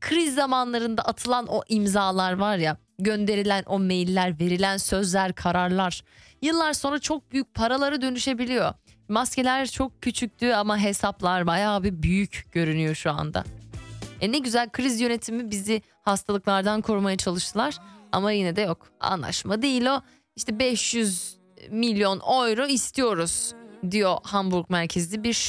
kriz zamanlarında atılan o imzalar var ya, gönderilen o mailler, verilen sözler, kararlar yıllar sonra çok büyük paralara dönüşebiliyor. Maskeler çok küçüktü ama hesaplar bayağı bir büyük görünüyor şu anda. Ne güzel kriz yönetimi, bizi hastalıklardan korumaya çalıştılar ama yine de yok. Anlaşma değil o. İşte 500 milyon euro istiyoruz diyor Hamburg merkezli bir